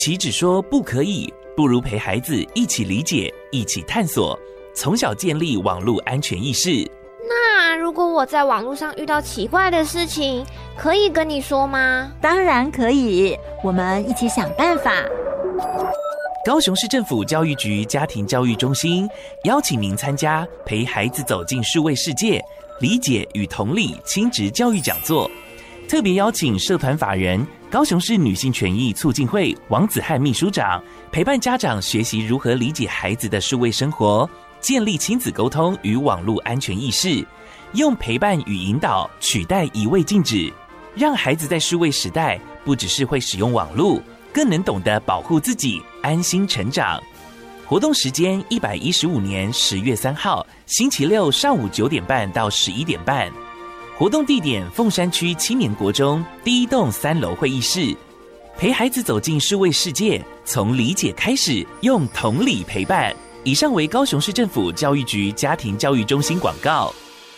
岂止说不可以，不如陪孩子一起理解，一起探索，从小建立网络安全意识。 那如果我在网络上遇到奇怪的事情，可以跟你说吗？ 当然可以，我们一起想办法。 高雄市政府教育局家庭教育中心邀请您参加陪孩子走进数位世界，理解与同理亲职教育讲座，特别邀请社团法人高雄市女性权益促进会王子翰秘书长，陪伴家长学习如何理解孩子的数位生活，建立亲子沟通与网络安全意识，用陪伴与引导取代一味禁止，让孩子在数位时代不只是会使用网络，更能懂得保护自己，安心成长。活动时间115年10月3号星期六上午9点半到11点半，活动地点凤山区青年国中第1栋3楼会议室。陪孩子走进数位世界，从理解开始，用同理陪伴。以上为高雄市政府教育局家庭教育中心广告。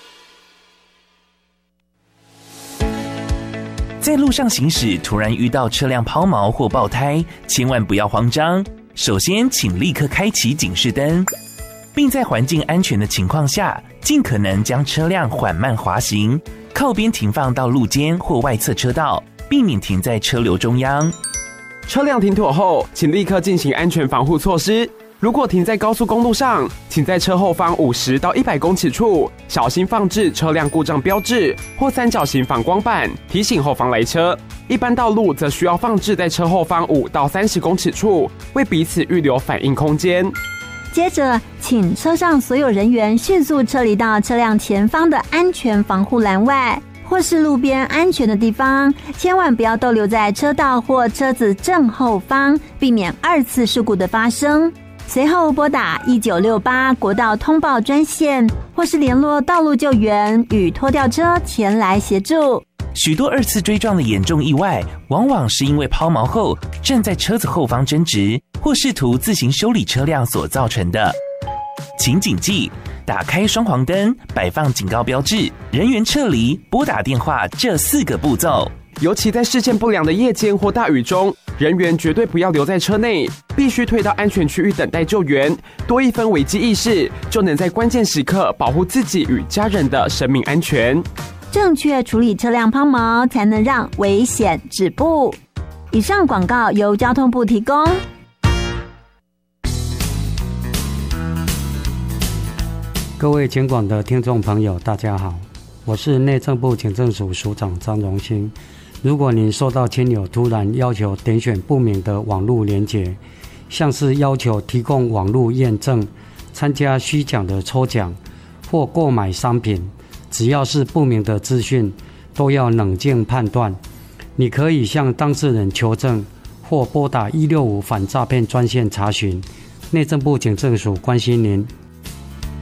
在路上行驶，突然遇到车辆抛锚或爆胎，千万不要慌张。首先，请立刻开启警示灯，并在环境安全的情况下，尽可能将车辆缓慢滑行，靠边停放到路肩或外侧车道，避免停在车流中央。 车辆停妥后，请立刻进行安全防护措施。如果停在高速公路上，请在车后方50到100公尺处小心放置车辆故障标志或三角形反光板，提醒后方来车。一般道路则需要放置在车后方5到30公尺处，为彼此预留反应空间。 接着，请车上所有人员迅速撤离到车辆前方的安全防护栏外，或是路边安全的地方，千万不要逗留在车道或车子正后方，避免2次事故的发生。随后拨打1968国道通报专线，或是联络道路救援与拖吊车前来协助。 许多2次追撞的严重意外，往往是因为抛锚后站在车子后方争执，或试图自行修理车辆所造成的。请谨记，打开双黄灯、摆放警告标志、人员撤离、拨打电话这4个步骤。 尤其在视线不良的夜间或大雨中，人员绝对不要留在车内，必须退到安全区域等待救援。多一分危机意识，就能在关键时刻保护自己与家人的生命安全。 正确处理车辆抛锚，才能让危险止步。以上广告由交通部提供。 各位警广的听众朋友，大家好，我是内政部警政署署长张荣兴。如果您收到亲友突然要求点选不明的网络连结，像是要求提供网络验证、参加虚假的抽奖或购买商品，只要是不明的资讯，都要冷静判断。你可以向当事人求证，或拨打165反诈骗专线查询。内政部警政署关心您。